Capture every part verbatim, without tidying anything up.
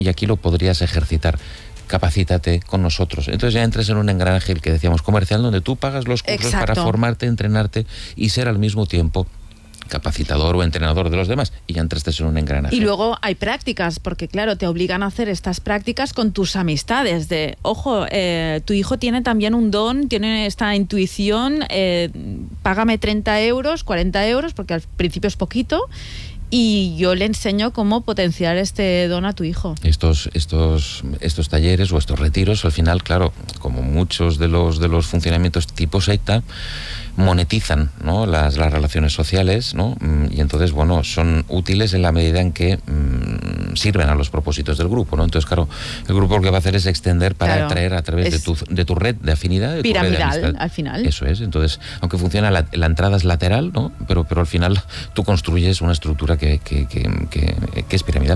y aquí lo podrías ejercitar. Capacítate con nosotros. Entonces ya entras en un engranaje, el que decíamos, comercial, donde tú pagas los cursos Exacto. para formarte, entrenarte y ser al mismo tiempo capacitador o entrenador de los demás, y ya entraste en un engranaje. Y luego hay prácticas, porque claro, te obligan a hacer estas prácticas con tus amistades, de, ojo, eh, tu hijo tiene también un don, tiene esta intuición, eh, págame treinta euros, cuarenta euros, porque al principio es poquito, y yo le enseño cómo potenciar este don a tu hijo. Estos, estos, estos talleres o estos retiros, al final, claro, como muchos de los, de los funcionamientos tipo secta, monetizan, ¿no?, las, las relaciones sociales, ¿no? Y entonces, bueno, son útiles en la medida en que mmm, sirven a los propósitos del grupo, ¿no? Entonces, claro, el grupo lo que va a hacer es extender para claro, atraer a través de tu, de tu red de afinidad, de piramidal, tu red de amistad. Al final. Eso es. Entonces, aunque funciona la, la entrada es lateral, ¿no?, pero, pero al final tú construyes una estructura que, que, que, que, que es piramidal.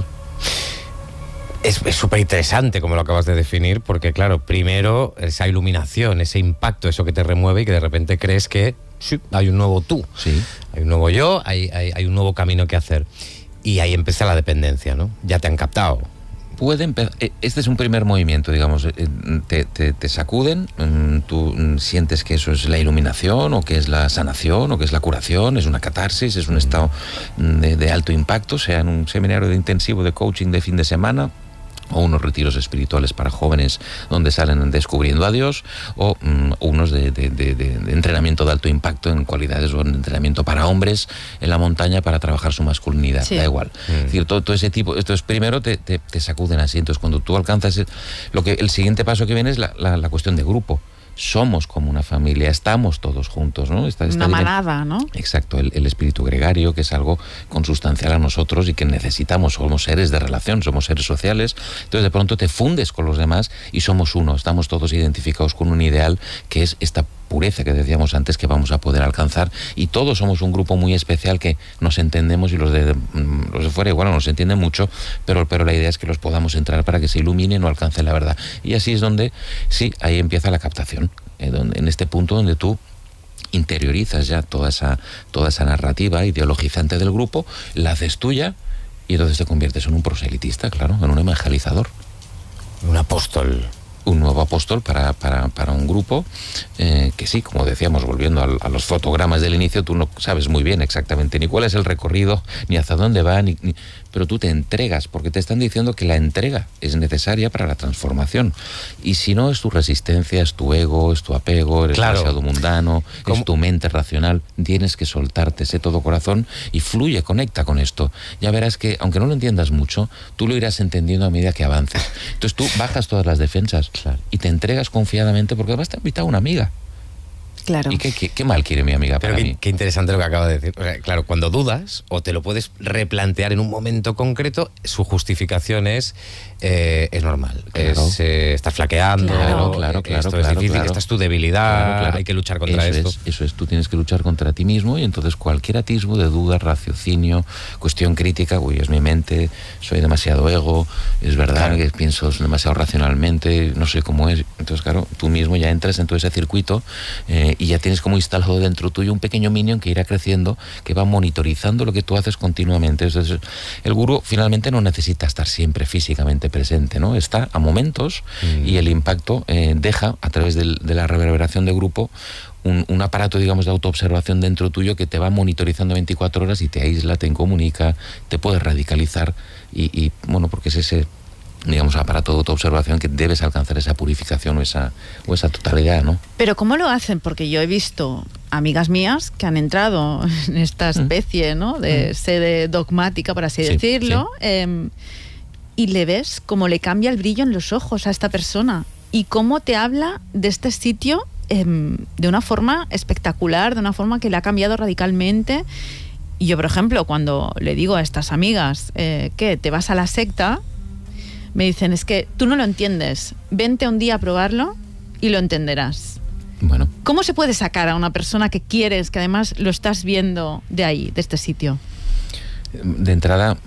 Es súper interesante como lo acabas de definir, porque claro, primero esa iluminación, ese impacto, eso que te remueve y que de repente crees que sí, hay un nuevo tú, sí. hay un nuevo yo, hay, hay, hay un nuevo camino que hacer. Y ahí empieza la dependencia, ¿no? Ya te han captado. Puede empezar, este es un primer movimiento, digamos, te, te, te sacuden, tú sientes que eso es la iluminación, o que es la sanación, o que es la curación, es una catarsis, es un estado de, de alto impacto, sea en un seminario de intensivo de coaching de fin de semana, o unos retiros espirituales para jóvenes donde salen descubriendo a Dios, o um, unos de, de, de, de entrenamiento de alto impacto en cualidades, o en entrenamiento para hombres en la montaña para trabajar su masculinidad, sí. da igual. Mm. Es decir, todo, todo ese tipo, esto es primero te, te, te sacuden así, entonces cuando tú alcanzas, el, lo que el siguiente paso que viene es la, la, la cuestión de grupo. Somos como una familia, estamos todos juntos, ¿no? Esta, esta una manada, ¿no? Exacto, el, el espíritu gregario, que es algo consustancial a nosotros y que necesitamos, somos seres de relación, somos seres sociales, entonces de pronto te fundes con los demás y somos uno, estamos todos identificados con un ideal que es esta pureza que decíamos antes que vamos a poder alcanzar, y todos somos un grupo muy especial que nos entendemos, y los de, los de fuera igual no nos entienden mucho, pero, pero la idea es que los podamos entrar para que se iluminen o alcancen la verdad. Y así es donde, sí, ahí empieza la captación, eh, donde, en este punto donde tú interiorizas ya toda esa, toda esa narrativa ideologizante del grupo, la haces tuya, y entonces te conviertes en un proselitista, claro, en un evangelizador. Un apóstol. Un nuevo apóstol para, para, para un grupo eh, que sí, como decíamos, volviendo a, a los fotogramas del inicio, tú no sabes muy bien exactamente ni cuál es el recorrido, ni hacia dónde va, ni, ni, pero tú te entregas, porque te están diciendo que la entrega es necesaria para la transformación. Y si no, es tu resistencia, es tu ego, es tu apego, eres claro. demasiado mundano, ¿Cómo? es tu mente racional. Tienes que soltarte, sé todo corazón y fluye, conecta con esto. Ya verás que, aunque no lo entiendas mucho, tú lo irás entendiendo a medida que avances. Entonces tú bajas todas las defensas. Claro. Y te entregas confiadamente, porque además te ha invitado una amiga. Claro. ¿Y qué, qué, qué mal quiere mi amiga Pero para qué, mí? Qué interesante lo que acaba de decir. O sea, claro, cuando dudas, o te lo puedes replantear en un momento concreto, su justificación es eh, es normal. Claro. Es, eh, estás flaqueando, claro, claro, claro, esto claro, es difícil, claro. esta es tu debilidad, claro, claro. hay que luchar contra eso esto. Es, eso es, tú tienes que luchar contra ti mismo, y entonces cualquier atisbo de duda, raciocinio, cuestión crítica, uy, es mi mente, soy demasiado ego, es verdad claro. que pienso demasiado racionalmente, no sé cómo es. Entonces, claro, tú mismo ya entras en todo ese circuito eh, y ya tienes como instalado dentro tuyo un pequeño minion que irá creciendo, que va monitorizando lo que tú haces continuamente. Entonces, el gurú finalmente no necesita estar siempre físicamente presente, ¿no? Está a momentos mm. y el impacto eh, deja, a través del, de la reverberación de grupo, un, un aparato, digamos, de autoobservación dentro tuyo que te va monitorizando veinticuatro horas y te aísla, te incomunica, te puedes radicalizar y, y bueno, porque es ese, digamos, aparato de autoobservación que debes alcanzar esa purificación o esa, o esa totalidad, ¿no? Pero ¿cómo lo hacen? Porque yo he visto amigas mías que han entrado en esta especie, ¿no?, de sede dogmática, por así sí, decirlo, sí. Eh, y le ves cómo le cambia el brillo en los ojos a esta persona, y cómo te habla de este sitio eh, de una forma espectacular, de una forma que le ha cambiado radicalmente. Y yo, por ejemplo, cuando le digo a estas amigas eh, que te vas a la secta, me dicen, es que tú no lo entiendes, vente un día a probarlo y lo entenderás. Bueno. ¿Cómo se puede sacar a una persona que quieres, que además lo estás viendo de ahí, de este sitio? De entrada,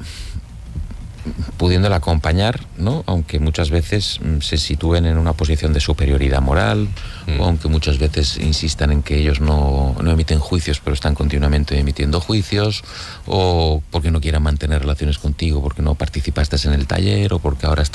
pudiéndola acompañar, ¿no? Aunque muchas veces se sitúen en una posición de superioridad moral, mm. o aunque muchas veces insistan en que ellos no, no emiten juicios, pero están continuamente emitiendo juicios, o porque no quieran mantener relaciones contigo, porque no participaste en el taller, o porque ahora estás